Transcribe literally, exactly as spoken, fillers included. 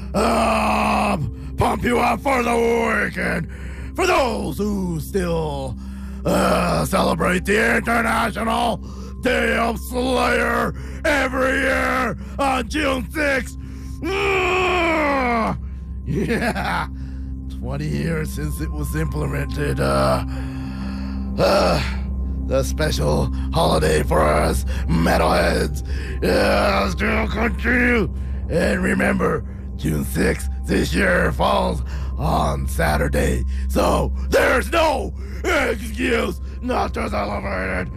um, pump you up for the weekend. For those who still uh, celebrate the International Day of Slayer every year on June sixth. Uh, yeah, twenty years since it was implemented. Uh, uh, the special holiday for us metalheads. Yeah, still continue. And remember, June sixth this year falls on Saturday, so there's no excuse not to celebrate it.